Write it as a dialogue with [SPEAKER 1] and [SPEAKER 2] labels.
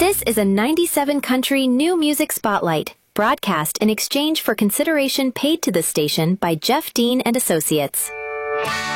[SPEAKER 1] This is a 97 country new music spotlight, broadcast in exchange for consideration paid to the station by Jeff Dean and Associates.